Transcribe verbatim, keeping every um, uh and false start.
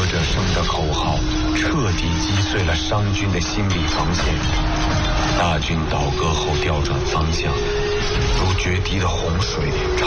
者生的口号彻底击碎了商军的心理防线。大军倒戈后调转方向，如决堤的洪水